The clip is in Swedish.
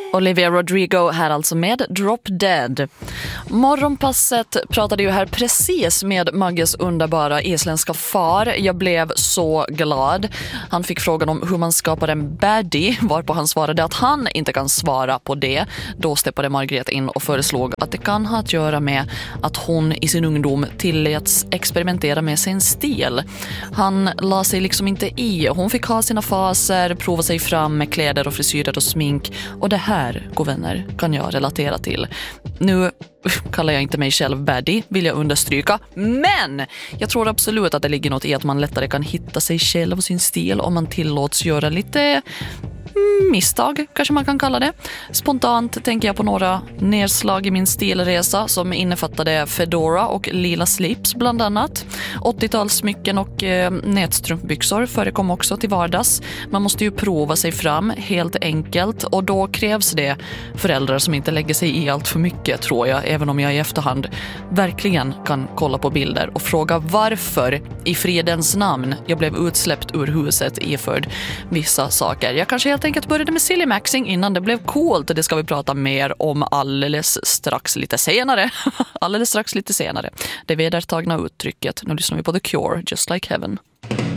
Olivia Rodrigo här alltså med Drop Dead. Morgonpasset pratade ju här precis med Magges underbara isländska far. Jag blev så glad. Han fick frågan om hur man skapar en baddie, varpå han svarade att han inte kan svara på det. Då steppade Margret in och föreslog att det kan ha att göra med att hon i sin ungdom tilläts experimentera med sin stil. Han la sig liksom inte i. Hon fick ha sina faser, prova sig fram med kläder och frisyrer och smink. Och det här, goda vänner, kan jag relatera till. Nu kallar jag inte mig själv baddie, vill jag understryka. Men jag tror absolut att det ligger något i att man lättare kan hitta sig själv och sin stil om man tillåts göra lite misstag, kanske man kan kalla det. Spontant tänker jag på några nedslag i min stilresa som innefattade fedora och lila slips bland annat. 80-talssmycken och nätstrumpbyxor förekom också till vardags. Man måste ju prova sig fram helt enkelt, och då krävs det föräldrar som inte lägger sig i allt för mycket, tror jag, även om jag i efterhand verkligen kan kolla på bilder och fråga varför i fridens namn jag blev utsläppt ur huset iförd vissa saker. Jag kanske helt enkelt började med silly maxing innan det blev coolt, och det ska vi prata mer om alldeles strax lite senare. Det vedertagna uttrycket. Nu lyssnar vi på The Cure, Just Like Heaven.